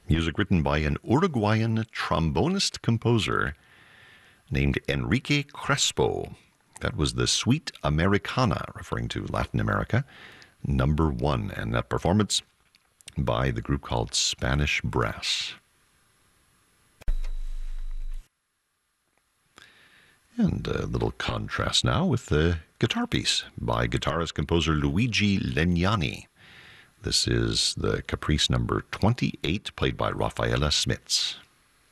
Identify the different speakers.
Speaker 1: Music written by an Uruguayan trombonist composer named Enrique Crespo. That was the Suite Americana, referring to Latin America, number 1. And that performance by the group called Spanish Brass. And a little contrast now with the guitar piece by guitarist-composer Luigi Legnani. This is the Caprice number 28, played by Rafaela Smits.